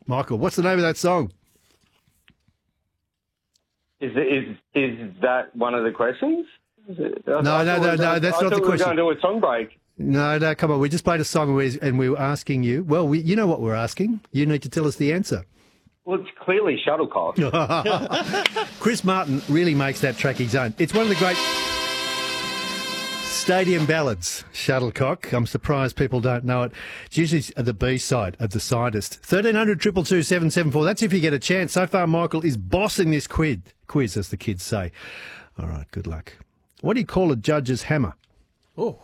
Michael, what's the name of that song? Is that one of the questions? No, that's not the question. We were going to do a song break. No, come on. We just played a song and we were asking you. Well, you know what we're asking. You need to tell us the answer. Well, it's clearly Shuttlecock. Chris Martin really makes that track his own. It's one of the great stadium ballads, Shuttlecock. I'm surprised people don't know it. It's usually the B-side of the Sidest. 1300 222 774. That's if you get a chance. So far, Michael is bossing this quiz, as the kids say. All right, good luck. What do you call a judge's hammer? Oh.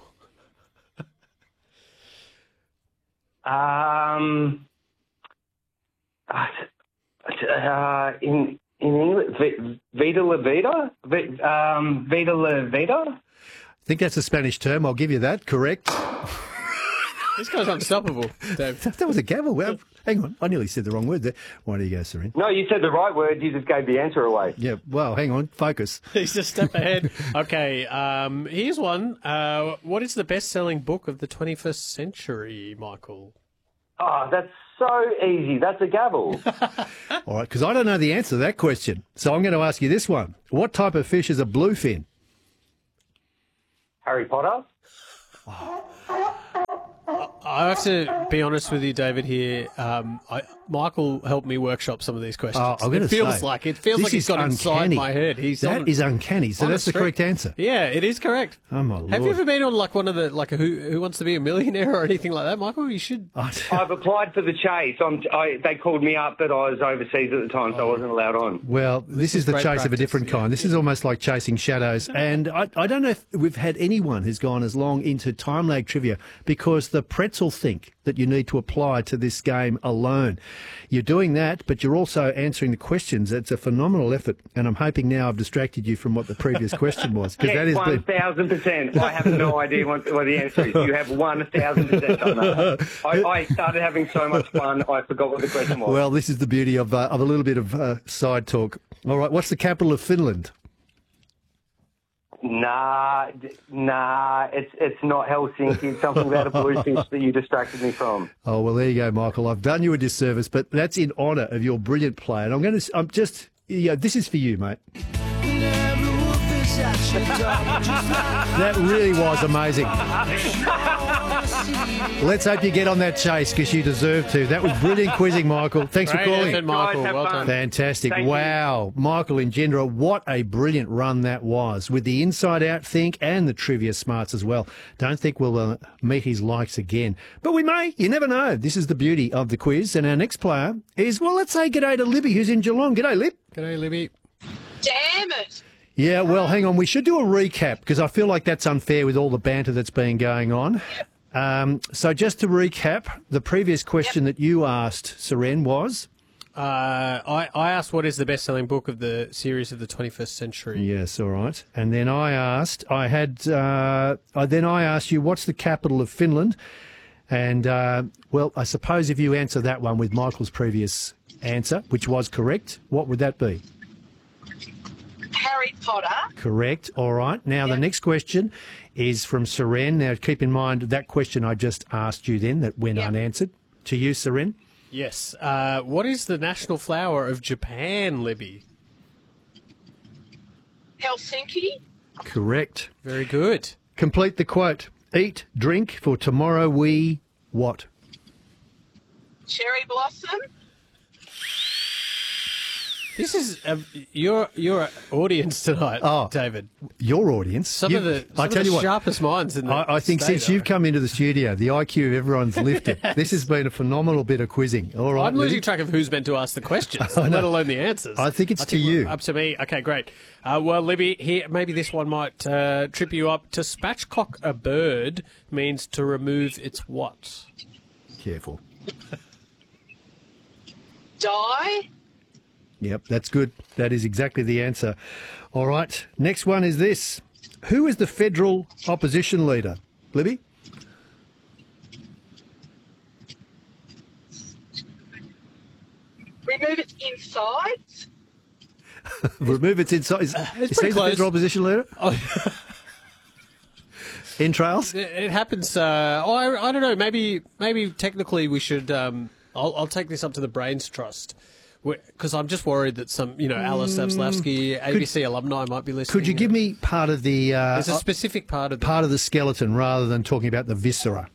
In English, Vita La Vida? Vita La Vida? I think that's a Spanish term. I'll give you that. Correct. This guy's unstoppable, Dave. That was a gavel. Well, hang on. I nearly said the wrong word there. Why do you go, Serene? No, you said the right word. You just gave the answer away. Yeah, well, hang on. Focus. He's a step ahead. Okay, here's one. What is the best-selling book of the 21st century, Michael? Oh, that's so easy. That's a gavel. All right, because I don't know the answer to that question. So I'm going to ask you this one. What type of fish is a bluefin? Harry Potter? I have to be honest with you, David, here. Michael helped me workshop some of these questions. It feels like he's got inside my head. That is uncanny. So that's the correct answer. Yeah, it is correct. Oh, my Lord. Have you ever been on like one of the Who Wants to Be a Millionaire or anything like that, Michael? You should. I've applied for the chase. They called me up, but I was overseas at the time, so I wasn't allowed on. Well, this is the chase of a different kind. This is almost like chasing shadows. And I don't know if we've had anyone who's gone as long into time lag trivia because the pretzel think that you need to apply to this game alone. You're doing that, but you're also answering the questions. It's a phenomenal effort, and I'm hoping now I've distracted you from what the previous question was. Yes, 1,000%. I have no idea what the answer is. You have 1,000% on that. I started having so much fun, I forgot what the question was. Well, this is the beauty of a little bit of side talk. All right, what's the capital of Finland? Nah, it's not Helsinki. It's something about a blue fish that you distracted me from. Oh, well, there you go, Michael. I've done you a disservice, but that's in honour of your brilliant play. And this is for you, mate. That really was amazing. Let's hope you get on that chase because you deserve to. That was brilliant quizzing, Michael. Thanks for calling. Michael. Well done. Fantastic. Wow. Michael Engendra, what a brilliant run that was with the inside-out think and the trivia smarts as well. Don't think we'll meet his likes again. But we may. You never know. This is the beauty of the quiz. And our next player is, well, let's say g'day to Libby, who's in Geelong. G'day, Lib. G'day, Libby. Damn it. Yeah, well, hang on. We should do a recap because I feel like that's unfair with all the banter that's been going on. So just to recap, the previous question that you asked, Seren, was? I asked what is the best-selling book of the series of the 21st century. Yes, all right. And then I asked you what's the capital of Finland? And, well, I suppose if you answer that one with Michael's previous answer, which was correct, what would that be? Harry Potter. Correct. All right. Now, the next question is from Seren. Now, keep in mind that question I just asked you then that went unanswered. To you, Seren. Yes. What is the national flower of Japan, Libby? Helsinki. Correct. Very good. Complete the quote. Eat, drink, for tomorrow we what? Cherry blossom. This is your audience tonight, David. Your audience? Some of the sharpest minds in the I think since you've come into the studio, the IQ of everyone's lifted. This has been a phenomenal bit of quizzing. All right, I'm losing track of who's meant to ask the questions, let alone the answers. I think it's to you. Up to me. Okay, great. Well, Libby, here maybe this one might trip you up. To spatchcock a bird means to remove its what? Careful. Die. Yep, that's good. That is exactly the answer. All right, next one is this. Who is the federal opposition leader? Libby? Remove its insides. Remove its inside. Is he the federal opposition leader? Entrails? It happens. I don't know. Maybe technically we should I'll take this up to the Brains Trust. Because I'm just worried that some, Alice Stavslavsky, ABC alumni might be listening. Could you give me part of the... There's a specific part of the skeleton rather than talking about the viscera.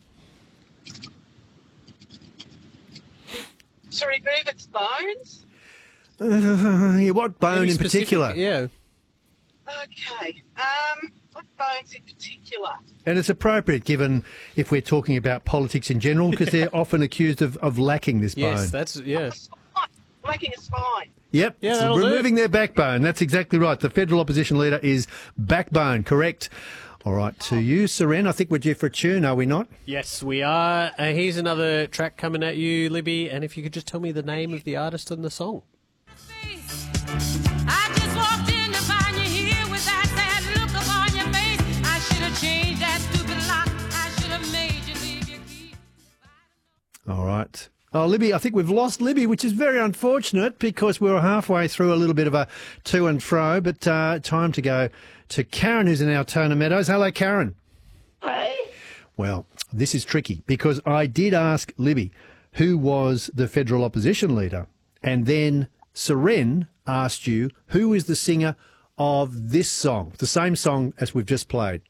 To remove its bones? What bone in particular? Yeah. Okay. What bones in particular? And it's appropriate given if we're talking about politics in general because they're often accused of lacking this bone. Yes, that's, yeah. Lacking a spine. Yep, yeah, so removing their backbone. That's exactly right. The federal opposition leader is backbone, correct. All right, to you, Seren. I think we're due for a tune, are we not? Yes, we are. Here's another track coming at you, Libby. And if you could just tell me the name of the artist and the song. I just walked in to find you here with that sad look upon your face. I should have changed that stupid lock. I should have made you leave your key. All right. Oh, Libby, I think we've lost Libby, which is very unfortunate because we were halfway through a little bit of a to and fro, but time to go to Karen, who's in Altona Meadows. Hello, Karen. Hey. Well, this is tricky because I did ask Libby who was the federal opposition leader, and then Seren asked you who is the singer of this song, the same song as we've just played.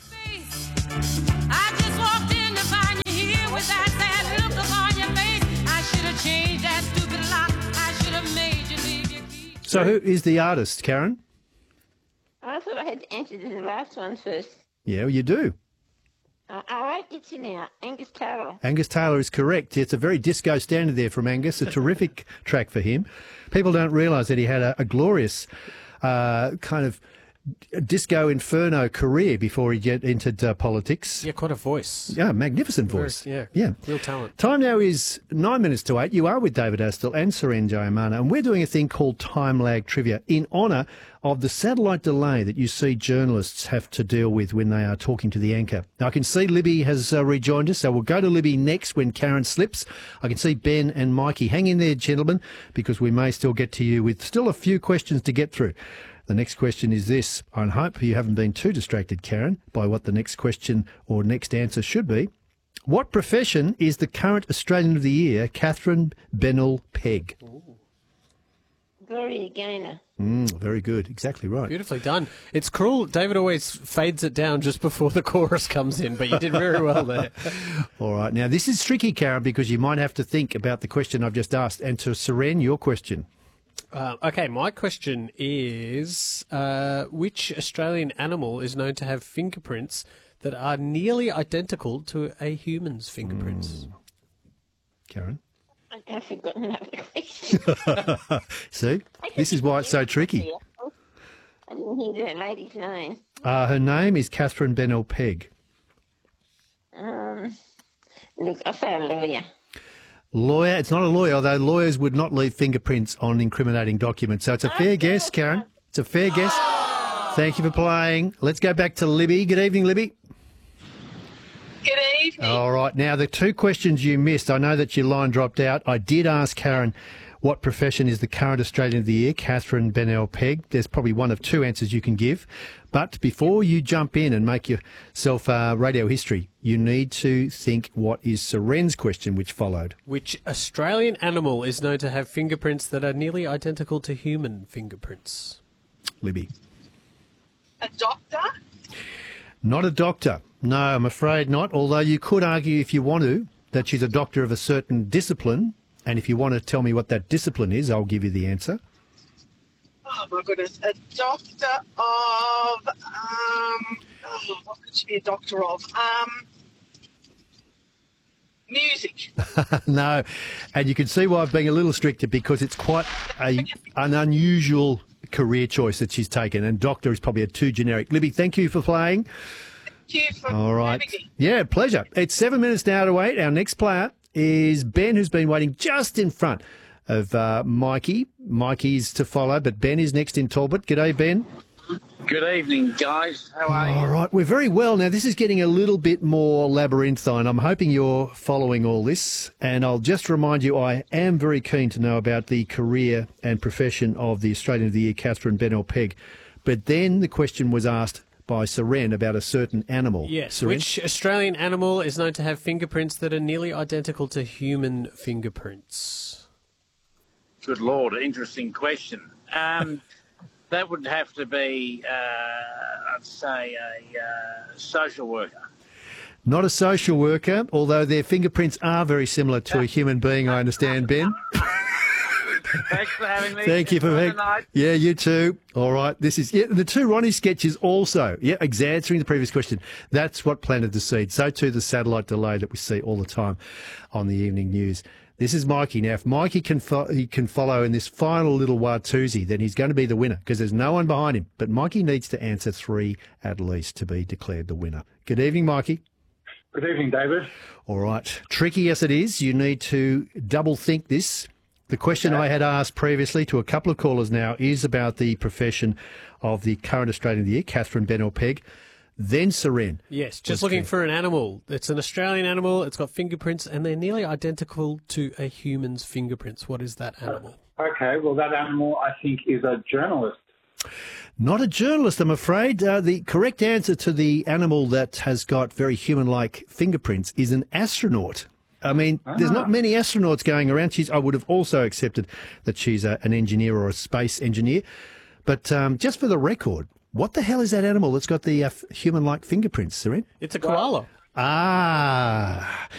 I just walked in to find you here with that sad look upon your face. I should have changed that stupid lock. I should have made you leave your key. So who is the artist, Karen? I thought I had to answer to the last one first. Yeah, you do. I like it now. Angus Taylor. Angus Taylor is correct. It's a very disco standard there from Angus, a terrific track for him. People don't realise that he had a glorious kind of disco inferno career before he entered politics. Yeah, quite a voice. Yeah, magnificent voice. Yeah, real talent. Time now is 9 minutes to 8. You are with David Astle and Seren Jayamana, and we're doing a thing called Time Lag Trivia in honour of the satellite delay that you see journalists have to deal with when they are talking to the anchor. Now, I can see Libby has rejoined us, so we'll go to Libby next when Karen slips. I can see Ben and Mikey. Hang in there, gentlemen, because we may still get to you with still a few questions to get through. The next question is this. I hope you haven't been too distracted, Karen, by what the next question or next answer should be. What profession is the current Australian of the Year, Catherine Bennell-Pegg? Gloria Gaynor. Very good. Exactly right. Beautifully done. It's cruel. David always fades it down just before the chorus comes in, but you did very well there. All right. Now, this is tricky, Karen, because you might have to think about the question I've just asked. And to Seren, your question. Okay, my question is, which Australian animal is known to have fingerprints that are nearly identical to a human's fingerprints? Karen? I've forgotten another question. See? This is why it's so tricky. I didn't hear that lady's name. Her name is Catherine Bennell-Pegg. Look, I say a lawyer. Lawyer? It's not a lawyer, although lawyers would not leave fingerprints on incriminating documents. So it's a fair guess, Karen. It's a fair guess. Thank you for playing. Let's go back to Libby. Good evening, Libby. Good evening. All right. Now, the two questions you missed, I know that your line dropped out. I did ask Karen what profession is the current Australian of the Year, Catherine Bennell-Pegg. There's probably one of two answers you can give. But before you jump in and make yourself radio history, you need to think what is Seren's question, which followed. Which Australian animal is known to have fingerprints that are nearly identical to human fingerprints? Libby. A doctor? Not a doctor. No, I'm afraid not. Although you could argue, if you want to, that she's a doctor of a certain discipline. And if you want to tell me what that discipline is, I'll give you the answer. Oh, my goodness. A doctor of... what could she be a doctor of? Music. No. And you can see why I'm being a little stricter, because it's quite an unusual career choice that she's taken. And doctor is probably a too generic. Libby, thank you for playing. Thank you for All right. having me. Yeah, pleasure. It's 7 minutes now to wait. Our next player is Ben, who's been waiting just in front of Mikey. Mikey's to follow, but Ben is next in Talbot. G'day, Ben. Good evening, guys. How are you? All right, we're very well. Now, this is getting a little bit more labyrinthine. I'm hoping you're following all this. And I'll just remind you, I am very keen to know about the career and profession of the Australian of the Year, Catherine Bennell-Pegg. But then the question was asked by Seren about a certain animal. Yes. Seren? Which Australian animal is known to have fingerprints that are nearly identical to human fingerprints? Good Lord, interesting question. That would have to be, I'd say, a social worker. Not a social worker, although their fingerprints are very similar to a human being, I understand, Ben. Thanks for having me. Thank you for Enjoy having. the night. Yeah, you too. All right. This is the two Ronnie sketches also. Yeah, answering the previous question. That's what planted the seed. So too the satellite delay that we see all the time on the evening news. This is Mikey. Now, if Mikey can follow in this final little Watusi, then he's going to be the winner because there's no one behind him. But Mikey needs to answer 3 at least to be declared the winner. Good evening, Mikey. Good evening, David. All right. Tricky as it is, you need to double think this. The question I had asked previously to a couple of callers now is about the profession of the current Australian of the Year, Catherine Bennell-Pegg, then Seren. Yes, just looking for an animal. It's an Australian animal. It's got fingerprints, and they're nearly identical to a human's fingerprints. What is that animal? Okay, well, that animal, I think, is a journalist. Not a journalist, I'm afraid. The correct answer to the animal that has got very human-like fingerprints is an astronaut. I mean, there's not many astronauts going around. I would have also accepted that she's an engineer or a space engineer. But just for the record, what the hell is that animal that's got the human-like fingerprints, Seren? It's a koala. Ah,